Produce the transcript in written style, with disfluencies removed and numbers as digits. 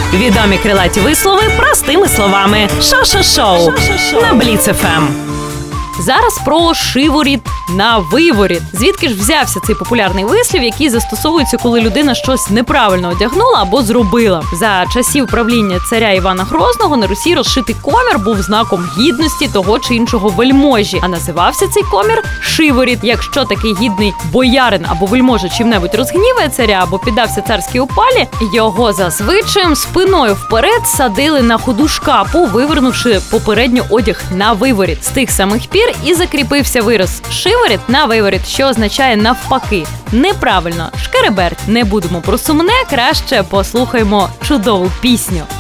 Відомі крилаті вислови простими словами. Шо-шо-шоу на Бліц ФМ. Зараз про шиворіт на виворіт. Звідки ж взявся цей популярний вислів, який застосовується, коли людина щось неправильно одягнула або зробила? За часів правління царя Івана Грозного на Русі розшитий комір був знаком гідності того чи іншого вельможі, а називався цей комір шиворіт. Якщо такий гідний боярин або вельможа чим-небудь розгніває царя або піддався царській опалі, його за звичаєм спиною вперед садили на худу шкапу, вивернувши попередньо одяг на виворіт. З тих самих пір і закріпився вираз «шиворіт на виворіт», що означає навпаки. Неправильно, шкереберть. Не будемо про сумне, краще послухаймо чудову пісню.